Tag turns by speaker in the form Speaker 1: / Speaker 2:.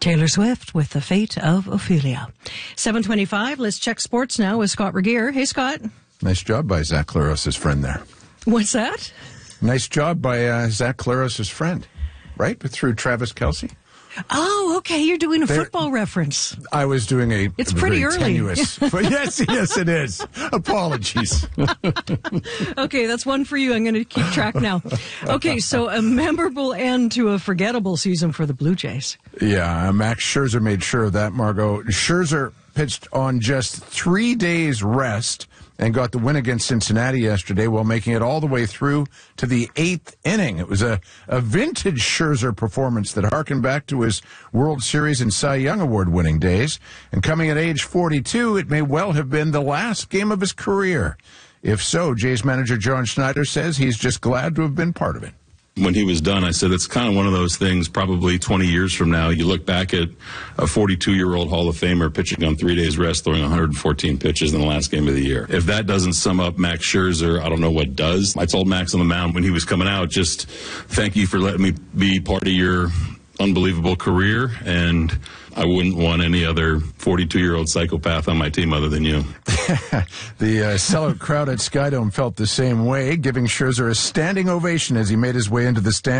Speaker 1: Taylor Swift with The Fate of Ophelia. 7:25. Let's check sports now with Scott Regier. Hey, Scott.
Speaker 2: Nice job by Zach Claros' friend there.
Speaker 1: What's that?
Speaker 2: Nice job by Zach Claros' friend, right? Through Travis Kelce.
Speaker 1: Oh, okay. You're doing a football reference.
Speaker 2: I was doing
Speaker 1: It's pretty early.
Speaker 2: Tenuous, but yes, it is. Apologies.
Speaker 1: Okay, that's one for you. I'm going to keep track now. Okay, so a memorable end to a forgettable season for the Blue Jays.
Speaker 2: Yeah, Max Scherzer made sure of that, Margot. Scherzer pitched on just 3 days rest and got the win against Cincinnati yesterday while making it all the way through to the 8th inning. It was a vintage Scherzer performance that harkened back to his World Series and Cy Young Award winning days. And coming at age 42, it may well have been the last game of his career. If so, Jays manager John Schneider says he's just glad to have been part of it.
Speaker 3: When he was done, I said, it's kind of one of those things, probably 20 years from now, you look back at a 42-year-old Hall of Famer pitching on 3 days rest, throwing 114 pitches in the last game of the year. If that doesn't sum up Max Scherzer, I don't know what does. I told Max on the mound when he was coming out, just thank you for letting me be part of your unbelievable career, and I wouldn't want any other 42-year-old psychopath on my team other than you.
Speaker 2: The sellout crowd at Skydome felt the same way, giving Scherzer a standing ovation as he made his way into the stand.